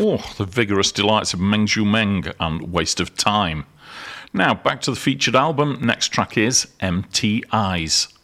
Oh, the vigorous delights of Meng Zhu Meng and Waste of Time. Now, back to the featured album. Next track is Empty Eyes.